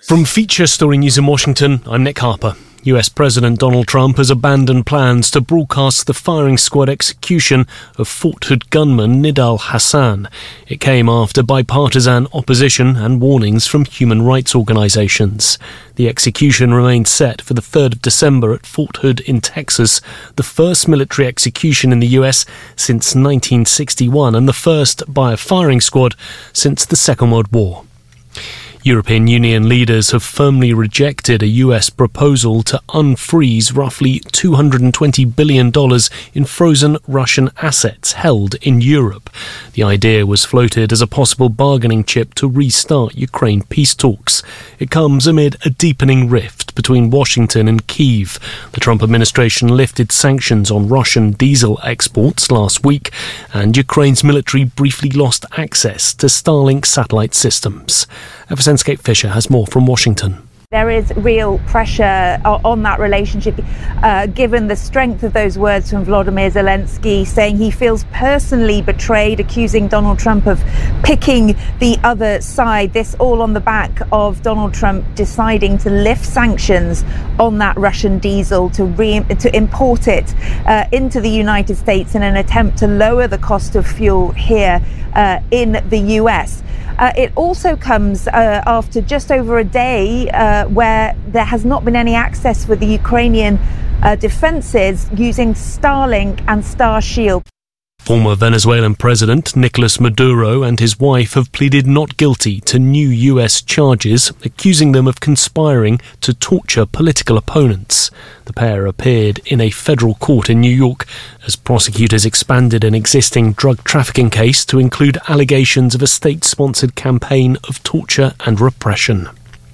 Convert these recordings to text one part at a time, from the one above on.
From Feature Story News in Washington, I'm Nick Harper. US President Donald Trump has abandoned plans to broadcast the firing squad execution of Fort Hood gunman Nidal Hasan. It came after bipartisan opposition and warnings from human rights organizations. The execution remains set for the 3rd of December at Fort Hood in Texas, the first military execution in the US since 1961 and the first by a firing squad since the Second World War. European Union leaders have firmly rejected a US proposal to unfreeze roughly $220 billion in frozen Russian assets held in Europe. The idea was floated as a possible bargaining chip to restart Ukraine peace talks. It comes amid a deepening rift between Washington and Kyiv. The Trump administration lifted sanctions on Russian diesel exports last week, and Ukraine's military briefly lost access to Starlink satellite systems. FSN's Kate Fisher has more from Washington. There is real pressure on that relationship, given the strength of those words from Volodymyr Zelensky, saying he feels personally betrayed, accusing Donald Trump of picking the other side. This all on the back of Donald Trump deciding to lift sanctions on that Russian diesel to import it into the United States in an attempt to lower the cost of fuel here in the US. It also comes after just over a day where there has not been any access for the Ukrainian defences using Starlink and Starshield. Former Venezuelan President Nicolas Maduro and his wife have pleaded not guilty to new US charges, accusing them of conspiring to torture political opponents. The pair appeared in a federal court in New York as prosecutors expanded an existing drug trafficking case to include allegations of a state-sponsored campaign of torture and repression.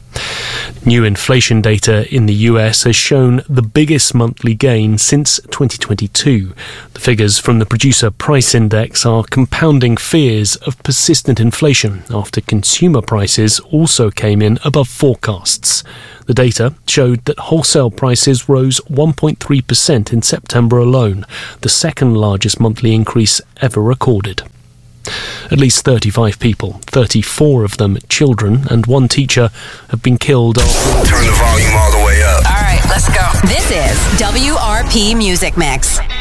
New inflation data in the US has shown the biggest monthly gain since 2022. The figures from the Producer Price Index are compounding fears of persistent inflation after consumer prices also came in above forecasts. The data showed that wholesale prices rose 1.3% in September alone, the second largest monthly increase ever recorded. At least 35 people, 34 of them children, and one teacher have been killed after... Turn the volume all the way up. All right, let's go. This is WRP Music Mix.